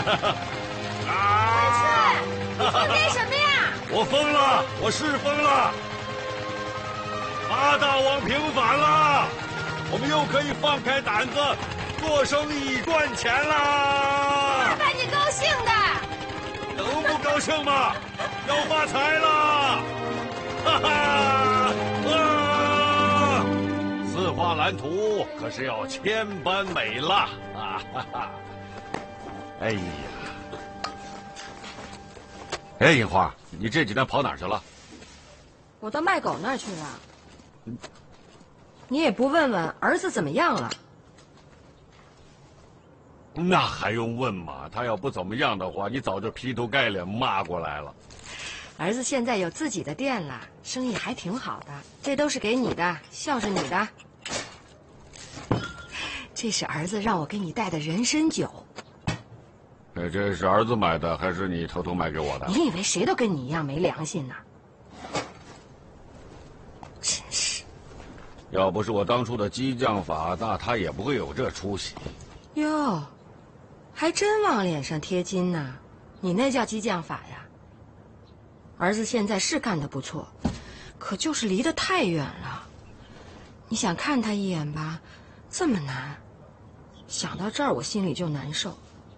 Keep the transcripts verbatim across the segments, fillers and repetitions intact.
啊！你疯干什么呀？ 我疯了，我是疯了。八大王平反了，我们又可以放开胆子做生意赚钱啦！ 把你高兴的。 能不高兴吗？要发财了！哈哈！啊！四画蓝图可是要千般美了啊！哈哈！哎呀！哎，樱花，你这几天跑哪儿去了？ 我到卖狗那儿去了。你也不问问儿子怎么样了？ 那还用问吗？他要不怎么样的话，你早就劈头盖脸骂过来了。 儿子现在有自己的店了，生意还挺好的。这都是给你的，孝顺你的。这是儿子让我给你带的人参酒。 哎，这是儿子买的，还是你偷偷买给我的？ 你以为谁都跟你一样没良心呢？真是！ 要不是我当初的激将法，那他也不会有这出息。 哟，还真往脸上贴金呢！你那叫激将法呀？儿子现在是干得不错，可就是离得太远了。你想看他一眼吧，这么难。想到这儿，我心里就难受。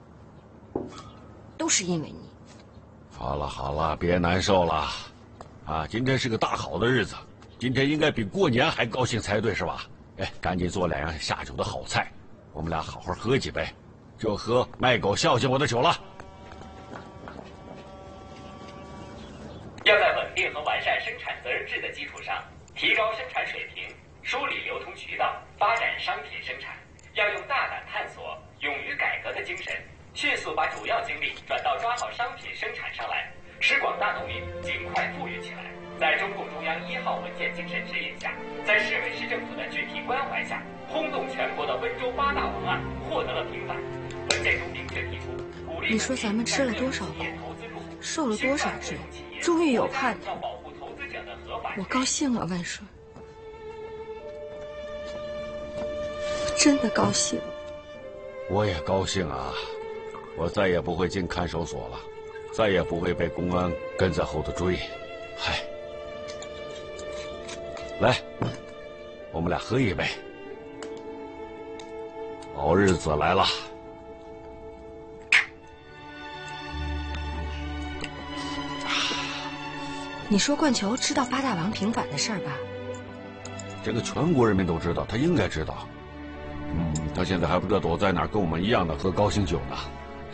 都是因为你。 好了好了，别难受了，啊，今天是个大好的日子，今天应该比过年还高兴才对，是吧？哎，赶紧做两样下酒的好菜，我们俩好好喝几杯，就喝卖狗孝敬我的酒了。 要在稳定和完善生产责任制的基础上，提高生产水平，梳理流通渠道，发展商品生产。要用大胆探索、勇于改革的精神，迅速把主要精力转到抓好商品生产上来，使广大农民尽快富裕起来。在中共中央一号文件精神指引下，在市委市政府的具体关怀下，轰动全国的温州八大王案获得了平反。文件中明确提出，鼓励你说咱们吃了多少苦，受了多少罪，终于有盼头，我高兴了，万顺。真的高兴， 我也高兴啊！我再也不会进看守所了，再也不会被公安跟在后头追。嗨，来，我们俩喝一杯，好日子来了。 你说冠球知道八大王平反的事儿吧？ 这个全国人民都知道，他应该知道。嗯，他现在还不知道躲在哪儿，跟我们一样的喝高兴酒呢。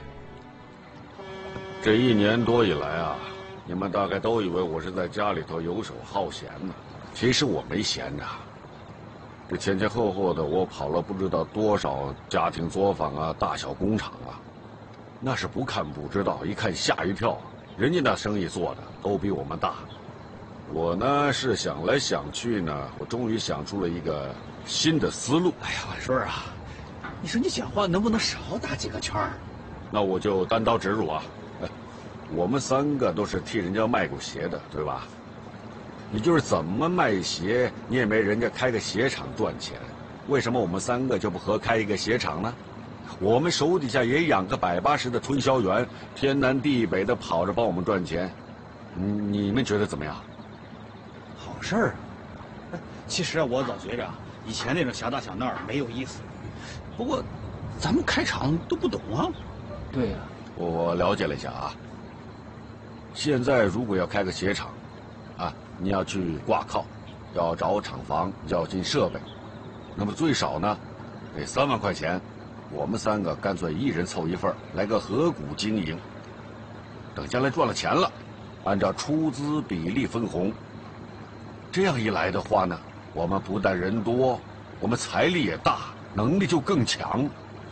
这一年多以来啊，你们大概都以为我是在家里头游手好闲呢，其实我没闲着。这前前后后的，我跑了不知道多少家庭作坊啊、大小工厂啊，那是不看不知道，一看吓一跳。人家那生意做的都比我们大。我呢是想来想去呢，我终于想出了一个新的思路。 哎呀，万顺啊，你说你讲话能不能少打几个圈儿？ 那我就单刀直入啊，我们三个都是替人家卖过鞋的，对吧？你就是怎么卖鞋，你也没人家开个鞋厂赚钱，为什么我们三个就不合开一个鞋厂呢？我们手底下也养个百八十的推销员，天南地北的跑着帮我们赚钱，你们觉得怎么样？ 好事儿啊！其实啊，我老觉着啊，以前那种小打小闹没有意思。不过，咱们开厂都不懂啊。 对呀、啊， 我了解了一下啊。现在如果要开个鞋厂，啊，你要去挂靠，要找厂房，要进设备，那么最少呢，得三万块钱。我们三个干脆一人凑一份，来个合股经营。等将来赚了钱了，按照出资比例分红。这样一来的话呢，我们不但人多，我们财力也大，能力就更强。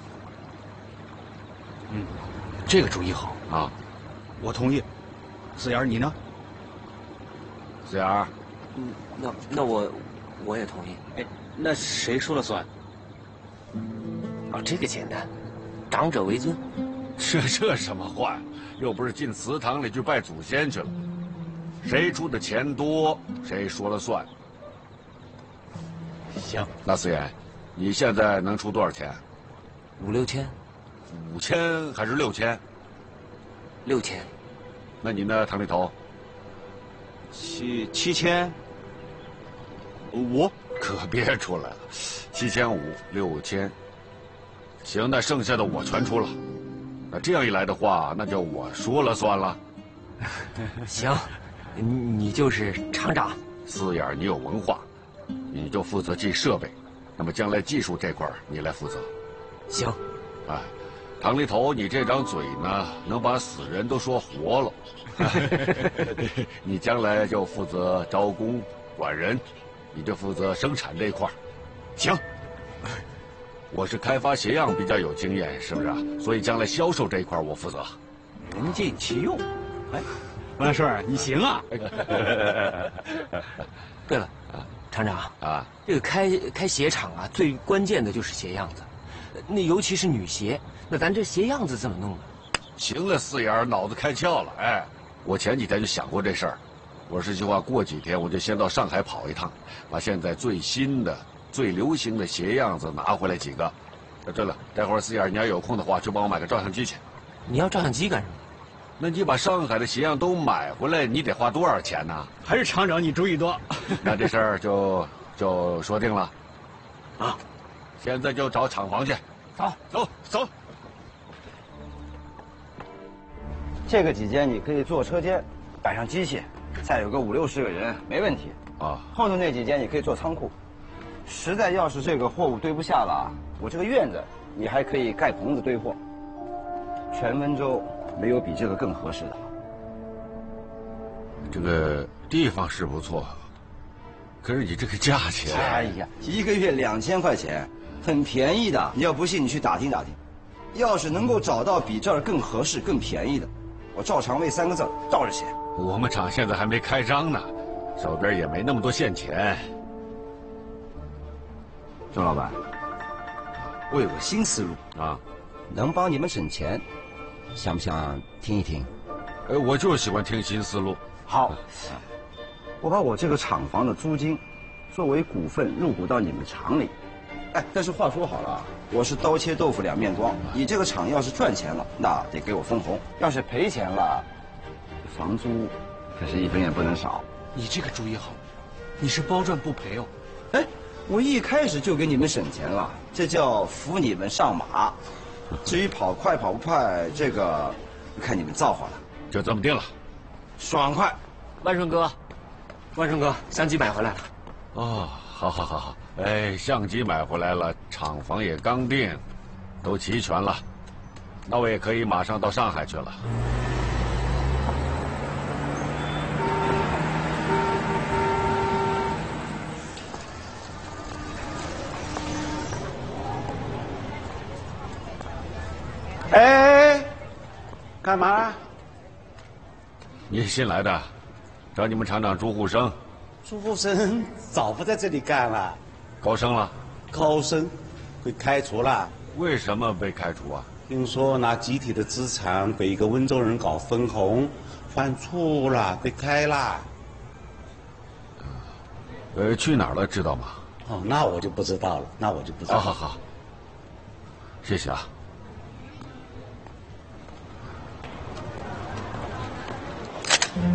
嗯，这个主意好啊， 我同意。四眼，你呢？ 四眼， 嗯，那那我我也同意。 哎，那谁说了算？ 哦，这个简单，长者为尊。 这这什么话呀？又不是进祠堂里去拜祖先去了，谁出的钱多，谁说了算。 行， 那四爷，你现在能出多少钱？ 五六千。 五千还是六千？ 六千。 那你呢，唐立头？ 七七千五。 可别出来了，七千五，六千。行，那剩下的我全出了。那这样一来的话，那就我说了算了。 行，你你就是厂长。 四眼，你有文化，你就负责进设备。那么将来技术这块你来负责。 行。 哎，唐立头，你这张嘴呢，能把死人都说活了。你将来就负责招工管人。你就负责生产这块儿， 行。 我是开发鞋样比较有经验，是不是啊？所以将来销售这一块我负责。 人尽其用。哎，万顺，你行啊！ 对了，厂长啊， 这个开开鞋厂啊，最关键的就是鞋样子，那尤其是女鞋，那咱这鞋样子怎么弄呢？ 行了，四眼，脑子开窍了。哎，我前几天就想过这事儿。我是计划过几天我就先到上海跑一趟，把现在最新的、最流行的鞋样子拿回来几个。啊，对了，待会儿四眼你要有空的话，去帮我买个照相机去。 你要照相机干什么？ 那你把上海的鞋样都买回来，你得花多少钱呢？ 还是厂长你主意多。 那这事儿就就说定了。 啊， 现在就找厂房去。 走走走。 这个几间你可以坐车间，摆上机器。再有个五六十个人没问题啊。 后头那几间你可以做仓库，实在要是这个货物堆不下了，我这个院子你还可以盖棚子堆货。全温州没有比这个更合适的了。 这个地方是不错，可是你这个价钱…… 哎呀，一个月两千块钱，很便宜的。你要不信，你去打听打听。要是能够找到比这儿更合适、更便宜的，我赵长卫三个字照着写。 我们厂现在还没开张呢，手边也没那么多现钱。 钟老板，我有个新思路啊， 能帮你们省钱，想不想听一听？ 呃，我就是喜欢听新思路。 好，我把我这个厂房的租金作为股份入股到你们厂里。哎，但是话说好了，我是刀切豆腐两面光。你这个厂要是赚钱了，那得给我分红；要是赔钱了，房租可是一分也不能少。 你这个主意好，你是包赚不赔哦。 哎，我一开始就给你们省钱了，这叫扶你们上马。至于跑快跑不快，这个看你们造化了。 就这么定了， 爽快。 万顺哥，万顺哥，相机买回来了。 哦，好好好好。哎，相机买回来了，厂房也刚定，都齐全了，那我也可以马上到上海去了。 哎，干嘛？ 你新来的，找你们厂长朱户生。 朱富生早不在这里干了， 高升了。 高升被开除了。 为什么被开除啊？ 听说拿集体的资产给一个温州人搞分红，犯错了，被开了。 呃，去哪儿了知道吗？ 哦，那我就不知道了，那我就不知道了。 好好好，谢谢啊。